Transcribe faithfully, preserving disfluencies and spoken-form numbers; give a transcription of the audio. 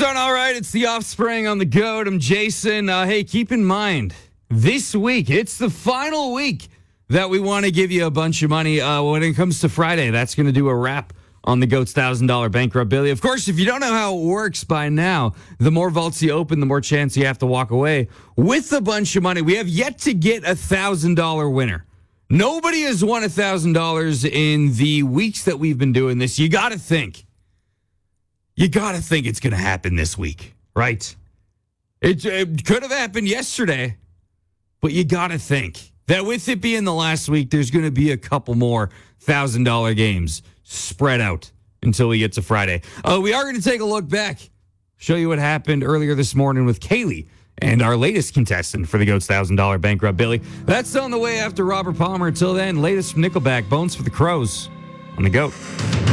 doing all right. It's the Offspring on the goat. I'm Jason. Uh, hey, keep in mind, this week, it's the final week that we want to give you a bunch of money. Uh, when it comes to Friday, that's going to do a wrap on the GOAT's one thousand dollars bankrupt Billy. Of course, if you don't know how it works by now, the more vaults you open, the more chance you have to walk away with a bunch of money. We have yet to get a one thousand dollars winner. Nobody has won one thousand dollars in the weeks that we've been doing this. You got to think. You got to think it's going to happen this week, right? It, it could have happened yesterday, but you got to think that with it being the last week, there's going to be a couple more one thousand dollars games spread out until we get to Friday. Uh, we are going to take a look back, show you what happened earlier this morning with Kaylee and our latest contestant for the GOAT's one thousand dollars bankrupt Billy. That's on the way after Robert Palmer. Until then, latest from Nickelback, Bones for the Crows on the GOAT.